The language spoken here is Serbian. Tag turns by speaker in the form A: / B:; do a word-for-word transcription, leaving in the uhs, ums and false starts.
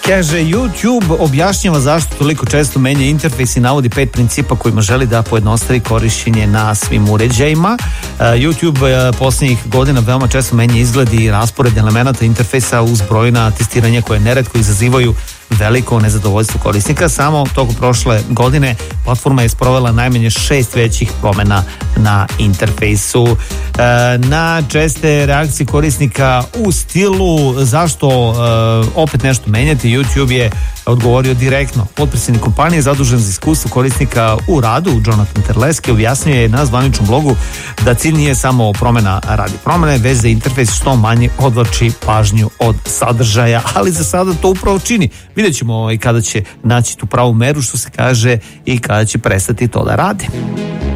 A: Kaže, YouTube objašnjava zašto toliko često menja interfejs i navodi pet principa kojima želi da pojednostavi korišćenje na svim uređajima. YouTube posljednjih godina veoma često menja izgled i raspored elemenata interfejsa uz brojna testiranja koje neretko izazivaju veliko nezadovoljstvo korisnika. Samo tokom prošle godine platforma je sprovela najmanje šest većih promjena na interfejsu. Na česte reakcije korisnika u stilu zašto opet nešto menjati, YouTube je odgovorio direktno. Potpredsjednik kompanije zadužen za iskustvo korisnika u radu, Jonathan Terleski, objasnio je na zvaničnom blogu da cilj nije samo promjena radi promjene, već da interfejs što manje odvlači pažnju od sadržaja, ali za sada to upravo čini. Vidjet ćemo i kada će naći tu pravu meru, što se kaže, i kada će prestati to da radi.